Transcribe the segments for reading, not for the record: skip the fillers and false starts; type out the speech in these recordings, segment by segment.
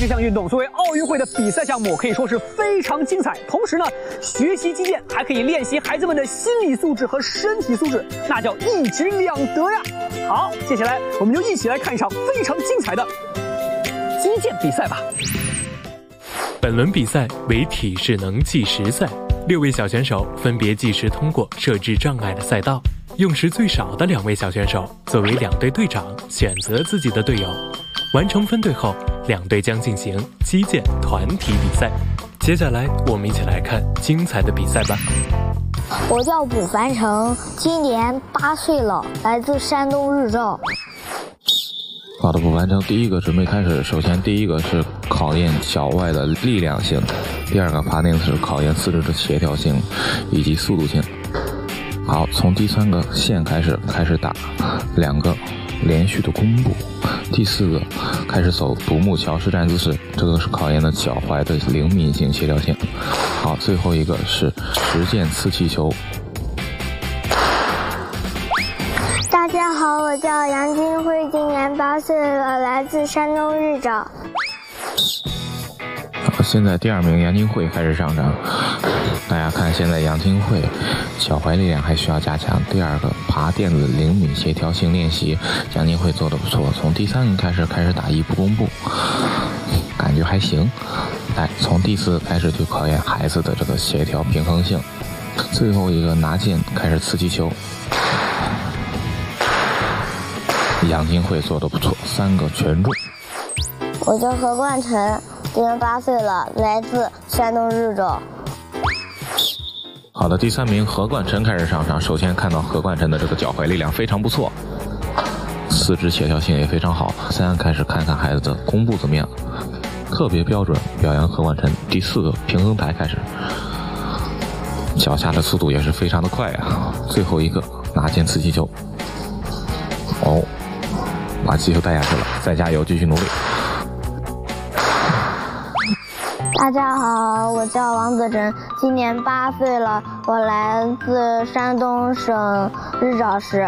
这项运动作为奥运会的比赛项目，可以说是非常精彩。同时呢，学习击剑还可以练习孩子们的心理素质和身体素质，那叫一举两得呀。好，接下来我们就一起来看一场非常精彩的击剑比赛吧。 本轮比赛为体适能计时赛，6位小选手分别计时通过设置障碍的赛道，用时最少的2位小选手作为2队队长，选择自己的队友。完成分队后，2队将进行击剑团体比赛。接下来我们一起来看精彩的比赛吧。 我叫卜凡成，今年8岁了，来自山东日照。 好的，卜凡成，第一个准备开始。首先，第一个是考验脚外的力量性，第二个爬定是考验四肢的协调性以及速度性。好，从第3个线开始打2个连续的弓步，第4个开始走独木桥实战姿势，这个是考验的脚踝的灵敏性、协调性。好，最后一个是实践刺气球。 大家好，我叫杨金慧，今年8岁了，来自山东日照。 现在第2名杨金慧开始上场，大家看现在杨金慧脚踝力量还需要加强。第2个爬垫子灵敏协调性练习，杨金慧做得不错。从第3个开始打1步弓步，感觉还行。来，从第4个开始就考验孩子的这个协调平衡性。最后一个拿剑开始刺击球，杨金慧做得不错，3个全中。 我叫何冠辰，今年8岁了，来自山东日照。 好的，第3名何冠辰开始上场。首先看到何冠辰的这个脚踝力量非常不错，四肢协调性也非常好。现在开始看看孩子的弓步怎么样，特别标准，表扬何冠辰。第4个平衡台开始，脚下的速度也是非常的快啊。最后一个拿剑刺击球，把击球带下去了，再加油，继续努力。 大家好，我叫王子晨，今年8岁了，我来自山东省日照市。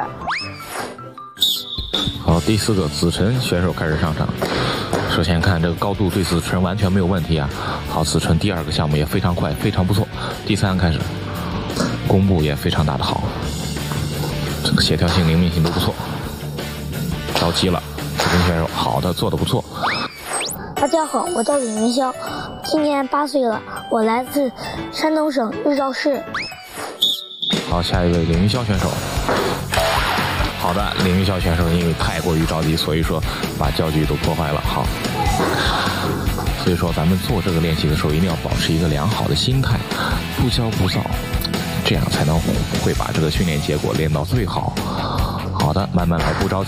好，第4个子晨选手开始上场。首先看这个高度对子晨完全没有问题啊。好，子晨第2个项目也非常快，非常不错。第3个开始，弓步也非常打得好，这个协调性、灵敏性都不错。着急了，子晨选手好的，做得不错。 大家好，我叫李云霄，今年8岁了，我来自山东省日照市。 好，下一位李云霄选手。好的，李云霄选手因为太过于着急，所以说把教具都破坏了。好，所以说咱们做这个练习的时候，一定要保持一个良好的心态，不骄不躁，这样才能会把这个训练结果练到最好。好的，慢慢来，不着急。